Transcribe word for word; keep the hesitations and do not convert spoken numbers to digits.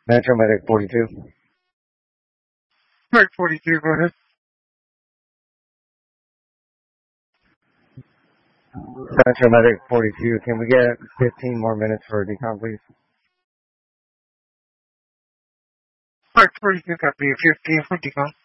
Metro Medic forty-two. Medic forty-two, go ahead. Metro Medic forty-two, can we get fifteen more minutes for a decon, please? Medic forty-two, copy fifteen for decon.